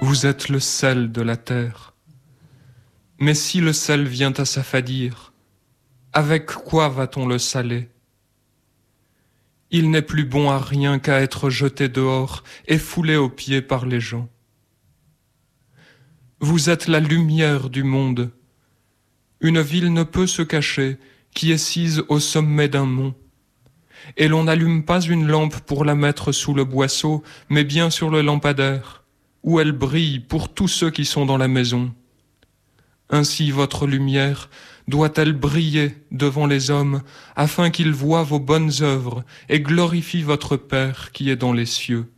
Vous êtes le sel de la terre. Mais si le sel vient à s'affadir, avec quoi va-t-on le saler? Il n'est plus bon à rien qu'à être jeté dehors et foulé aux pieds par les gens. Vous êtes la lumière du monde. Une ville ne peut se cacher, qui est sise au sommet d'un mont. Et l'on n'allume pas une lampe pour la mettre sous le boisseau, mais bien sur le lampadaire, où elle brille pour tous ceux qui sont dans la maison. Ainsi votre lumière doit-elle briller devant les hommes, afin qu'ils voient vos bonnes œuvres et glorifient votre Père qui est dans les cieux.